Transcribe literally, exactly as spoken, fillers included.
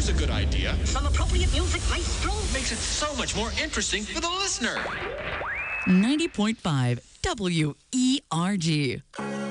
Here's a good idea. Some appropriate music, maestro. Makes it so much more interesting for the listener. ninety point five W E R G.